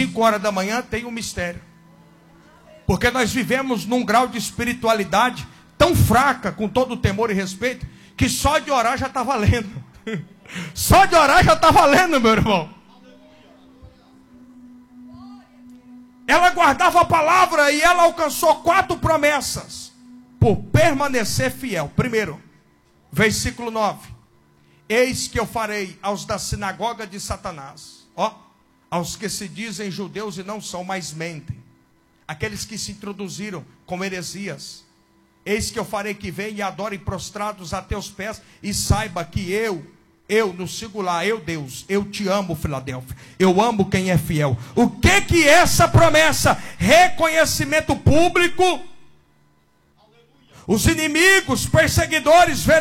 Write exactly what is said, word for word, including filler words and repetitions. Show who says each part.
Speaker 1: cinco horas da manhã tem um mistério. Porque nós vivemos num grau de espiritualidade tão fraca, com todo o temor e respeito, que só de orar já está valendo. Só de orar já está valendo, meu irmão. Ela guardava a palavra e ela alcançou quatro promessas por permanecer fiel. Primeiro, versículo nove. Eis que eu farei aos da sinagoga de Satanás, ó, aos que se dizem judeus e não são, mas mentem, aqueles que se introduziram com heresias. Eis que eu farei que venham e adorem prostrados a teus pés, e saiba que eu, eu no singular, eu Deus, eu te amo, Filadélfia, eu amo quem é fiel. O que que é essa promessa? Reconhecimento público. Os inimigos, perseguidores verão